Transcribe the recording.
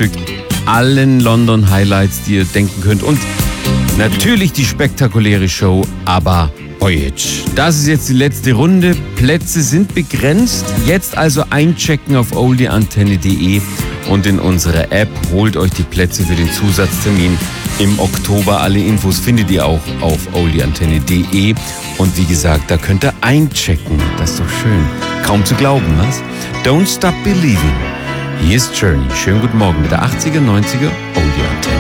gefrühstückt. Allen London Highlights, die ihr denken könnt. Und natürlich die spektakuläre Show ABBA Voyage. Das ist jetzt die letzte Runde. Plätze sind begrenzt. Jetzt also einchecken auf oldieantenne.de und in unserer App. Holt euch die Plätze für den Zusatztermin im Oktober. Alle Infos findet ihr auch auf oldieantenne.de. Und wie gesagt, da könnt ihr einchecken. Das ist doch schön. Kaum zu glauben, was? Don't Stop Believing. Hier ist Journey. Schönen guten Morgen mit der 80er, 90er Oldie Antenne.